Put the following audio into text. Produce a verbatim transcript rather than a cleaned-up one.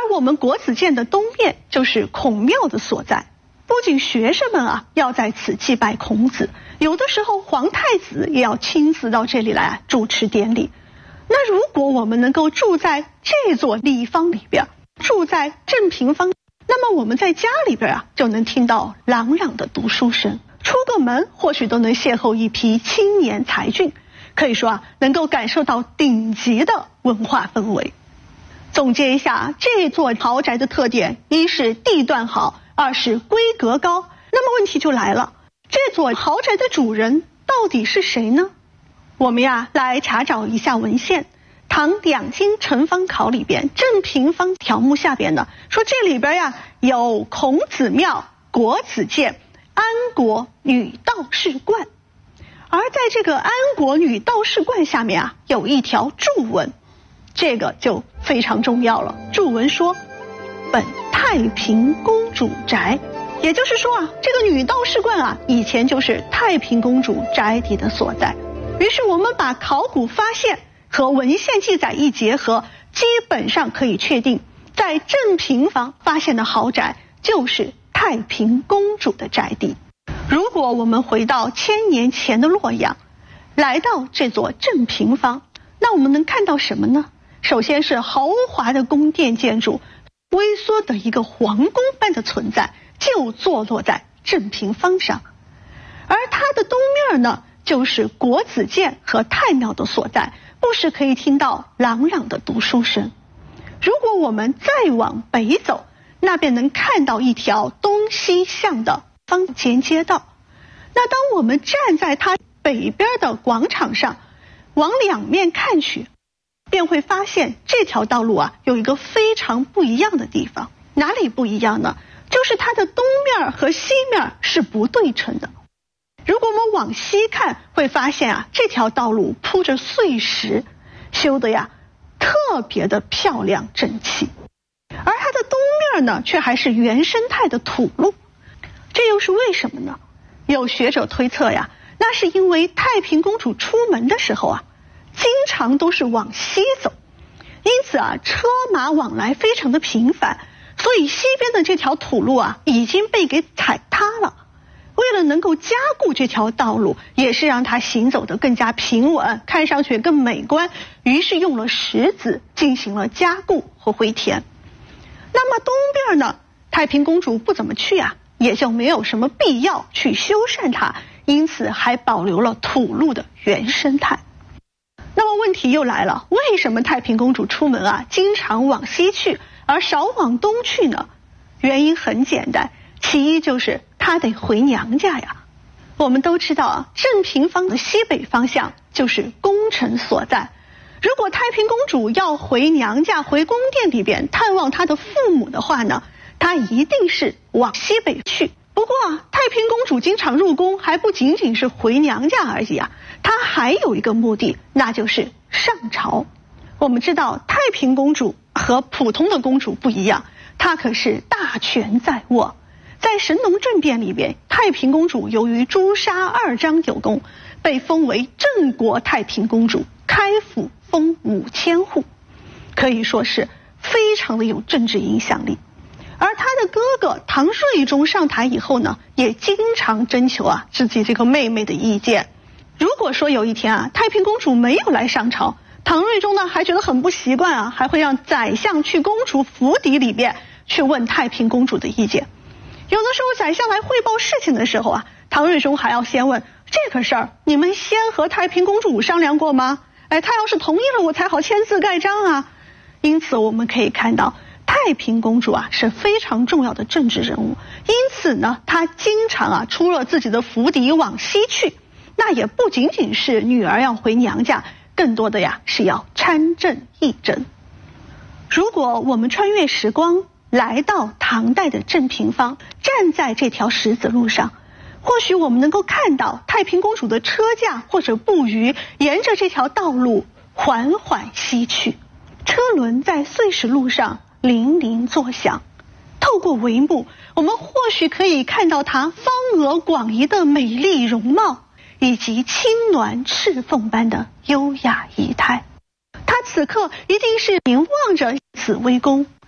我们国子监的东面就是孔庙的所在。不仅学生们啊要在此祭拜孔子，有的时候皇太子也要亲自到这里来啊主持典礼。那如果我们能够住在这座礼坊里边，住在正平坊，那么我们在家里边啊就能听到朗朗的读书声，出个门或许都能邂逅一批青年才俊，可以说啊能够感受到顶级的文化氛围。总结一下这座豪宅的特点，一是地段好，二是规格高。那么问题就来了，这座豪宅的主人到底是谁呢？我们呀来查找一下文献，唐两京城方考里边正平坊条目下边呢说，这里边呀有孔子庙、国子监、安国女道士观。而在这个安国女道士观下面啊有一条注文，这个就非常重要了。注文说本太平公主宅，也就是说啊这个女道士观啊以前就是太平公主宅邸的所在。于是我们把考古发现和文献记载一结合，基本上可以确定在正平坊发现的豪宅就是太平公主的宅邸。如果我们回到千年前的洛阳，来到这座正平坊，那我们能看到什么呢？首先是豪华的宫殿建筑，微缩的一个皇宫般的存在就坐落在正平坊上。而它的东面呢就是国子监和太庙的所在，不时可以听到朗朗的读书声。如果我们再往北走，那便能看到一条东西向的坊间街道。那当我们站在它北边的广场上，往两面看去，便会发现这条道路啊有一个非常不一样的地方。哪里不一样呢？就是它的东面和西面是不对称的。如果我们往西看，会发现啊这条道路铺着碎石，修的呀特别的漂亮整齐。而它的东面呢却还是原生态的土路。这又是为什么呢？有学者推测呀，那是因为太平公主出门的时候啊经常都是往西走，因此啊车马往来非常的频繁，所以西边的这条土路啊已经被给踩塌了。为了能够加固这条道路，也是让它行走得更加平稳，看上去更美观，于是用了石子进行了加固和回填。那么东边呢，太平公主不怎么去啊，也就没有什么必要去修缮它，因此还保留了土路的原生态。那么问题又来了，为什么太平公主出门啊经常往西去而少往东去呢？原因很简单，其一就是她得回娘家呀。我们都知道啊，正平坊的西北方向就是宫城所在。如果太平公主要回娘家，回宫殿里边探望她的父母的话呢，她一定是往西北去。不过啊，太平公主经常入宫还不仅仅是回娘家而已啊，她还有一个目的，那就是上朝。我们知道太平公主和普通的公主不一样，她可是大权在握。在神农政变里边，太平公主由于诛杀二张有功，被封为镇国太平公主，开府封五千户，可以说是非常的有政治影响力。而他的哥哥唐睿宗上台以后呢，也经常征求啊自己这个妹妹的意见。如果说有一天啊太平公主没有来上朝，唐睿宗呢还觉得很不习惯啊，还会让宰相去公主府邸里边去问太平公主的意见。有的时候宰相来汇报事情的时候啊，唐睿宗还要先问，这个事儿你们先和太平公主商量过吗？哎，他要是同意了我才好签字盖章啊。因此我们可以看到太平公主啊是非常重要的政治人物，因此呢她经常啊出了自己的府邸往西去。那也不仅仅是女儿要回娘家，更多的呀是要参政议政。如果我们穿越时光来到唐代的正平坊，站在这条石子路上，或许我们能够看到太平公主的车驾或者步余沿着这条道路缓缓西去，车轮在碎石路上铃铃作响。透过帷幕，我们或许可以看到她方额广仪的美丽容貌，以及青鸾赤凤般的优雅仪态。她此刻一定是凝望着紫微宫，